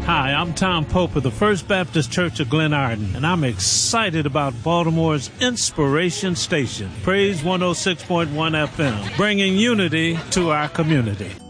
Hi, I'm Tom Pope of the First Baptist Church of Glen Arden, and I'm excited about Baltimore's Inspiration Station, Praise 106.1 FM, bringing unity to our community.